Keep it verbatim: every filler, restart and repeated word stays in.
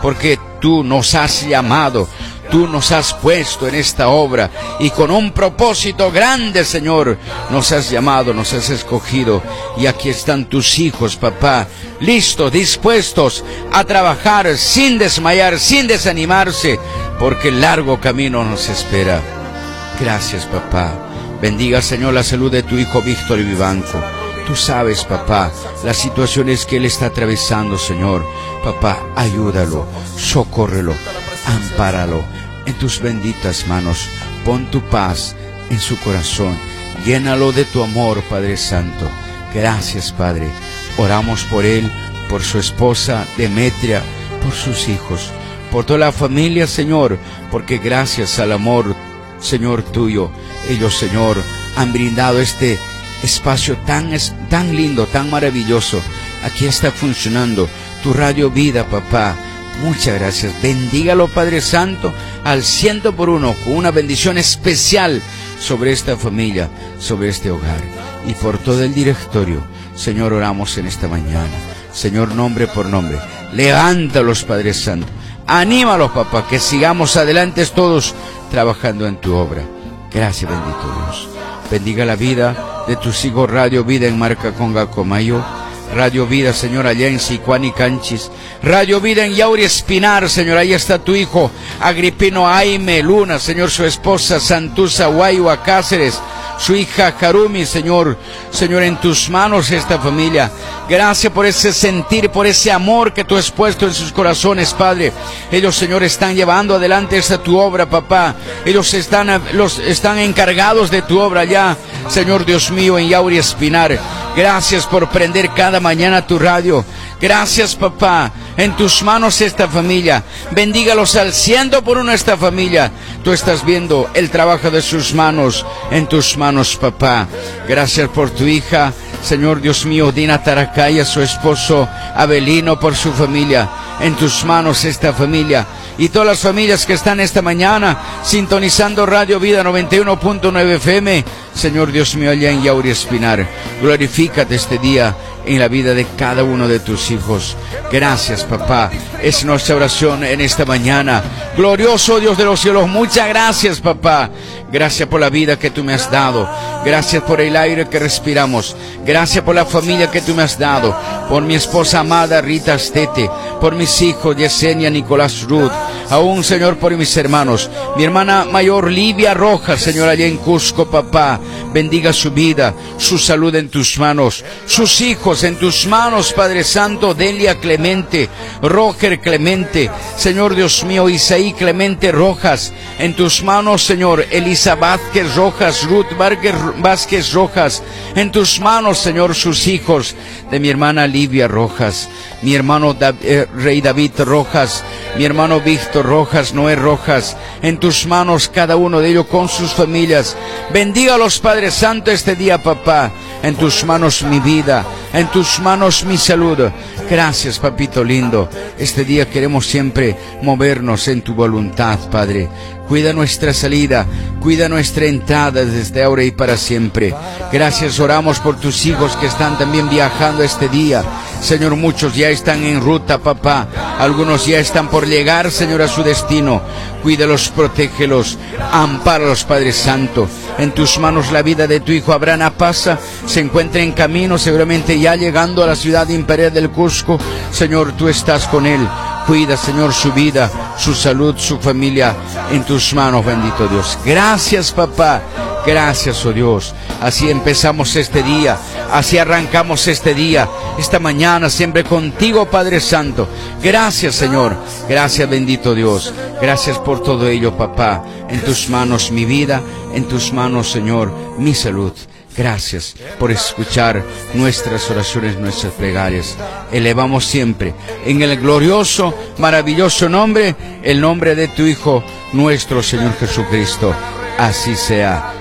porque tú nos has llamado, tú nos has puesto en esta obra y con un propósito grande, Señor, nos has llamado, nos has escogido, y aquí están tus hijos, papá, listos, dispuestos a trabajar sin desmayar, sin desanimarse, porque el largo camino nos espera. Gracias, papá. Bendiga, Señor, la salud de tu hijo Víctor Vivanco. Tú sabes, papá, las situaciones que él está atravesando, Señor. Papá, ayúdalo, socórrelo, ampáralo en tus benditas manos. Pon tu paz en su corazón. Llénalo de tu amor, Padre Santo. Gracias, Padre. Oramos por él, por su esposa Demetria, por sus hijos, por toda la familia, Señor, porque gracias al amor, Señor, tuyo, ellos, Señor, han brindado este espacio tan, tan lindo, tan maravilloso. Aquí está funcionando tu Radio Vida, papá. Muchas gracias. Bendígalo, Padre Santo, al ciento por uno, con una bendición especial sobre esta familia, sobre este hogar y por todo el directorio. Señor, oramos en esta mañana. Señor, nombre por nombre. Levántalos, Padre Santo. Anímalos, papá, que sigamos adelante todos trabajando en tu obra. Gracias, bendito Dios. Bendiga la vida de tus hijos Radio Vida en Marcaconga, Comayo. Radio Vida, Señor, allá en Sicuani, Canchis. Radio Vida en Yauri Espinar, Señor, ahí está tu hijo Agripino Aime Luna, Señor, su esposa Santuza Guayua Cáceres, su hija Karumi, Señor, Señor, en tus manos esta familia. Gracias por ese sentir, por ese amor que tú has puesto en sus corazones, Padre. Ellos, Señor, están llevando adelante esta tu obra, papá. Ellos están, los, están encargados de tu obra ya, Señor Dios mío, en Yauri Espinar. Gracias por prender cada mañana tu radio. Gracias, papá. En tus manos esta familia. Bendígalos al ciento por uno esta familia. Tú estás viendo el trabajo de sus manos. En tus manos, papá. Gracias por tu hija, Señor Dios mío, Dina Taracaya, su esposo Abelino, por su familia. En tus manos esta familia. Y todas las familias que están esta mañana sintonizando Radio Vida noventa y uno punto nueve F M. Señor Dios mío, allá en Yauri Espinar. Glorifícate este día en la vida de cada uno de tus hijos. Gracias, papá. Es nuestra oración en esta mañana. Glorioso Dios de los cielos, muchas gracias, papá. Gracias por la vida que tú me has dado. Gracias por el aire que respiramos. Gracias por la familia que tú me has dado. Por mi esposa amada Rita Astete. Por mis hijos Yesenia, Nicolás, Ruth. Aún, Señor, por mis hermanos. Mi hermana mayor Livia Rojas, Señor, allá en Cusco, papá. Bendiga su vida, su salud en tus manos. Sus hijos en tus manos, Padre Santo. Delia Clemente, Roger Clemente, Señor Dios mío, Isaí Clemente Rojas. En tus manos, Señor, Elisa Vázquez Rojas, Ruth Vázquez Rojas. En tus manos, Señor, sus hijos de mi hermana Livia Rojas, mi hermano da, eh, Rey David Rojas, mi hermano Víctor Rojas, Noé Rojas. En tus manos cada uno de ellos con sus familias. Bendígalos, Padre Santo, este día, papá. En tus manos mi vida, en tus manos mi salud. Gracias, papito lindo. Este día queremos siempre movernos en tu voluntad, Padre. Cuida nuestra salida, cuida nuestra entrada desde ahora y para siempre. Gracias, oramos por tus hijos que están también viajando este día. Señor, muchos ya están en ruta, papá. Algunos ya están por llegar, Señor, a su destino. Cuídalos, protégelos, ampáralos, Padre Santo. En tus manos la vida de tu hijo Abraham Apaza se encuentra en camino, seguramente ya llegando a la ciudad imperial del Cusco. Señor, tú estás con él. Cuida, Señor, su vida, su salud, su familia. En tus manos, bendito Dios. Gracias, papá. Gracias, oh Dios. Así empezamos este día. Así arrancamos este día. Esta mañana siempre contigo, Padre Santo. Gracias, Señor. Gracias, bendito Dios. Gracias por todo ello, papá. En tus manos mi vida. En tus manos, Señor, mi salud. Gracias por escuchar nuestras oraciones, nuestras plegarias. Elevamos siempre en el glorioso, maravilloso nombre, el nombre de tu Hijo, nuestro Señor Jesucristo. Así sea.